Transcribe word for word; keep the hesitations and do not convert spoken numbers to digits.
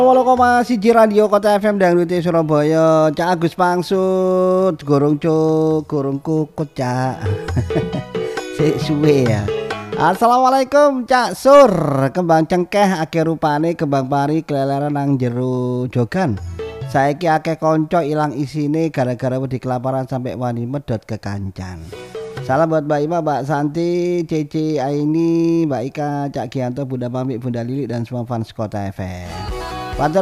Walo koma siji radio Kota F M Dangdut Surabaya. Cak Agus Pangsut, gorong cuk, gorong kukut cak. Sik suwe ya. Assalamualaikum Cak Sur. Kembang cengkeh akeh rupane kembang pari keleleran nang jero jogan. Saiki akeh konco ilang isine gara-gara wedi kelaparan sampai wani medot ke kancan. Salam buat Mbak Ima, Mbak Santi, Cece Aini, Mbak Ika, Cak Gianto, Bunda Mami, Bunda Lili dan semua fans Kota F M. Pacar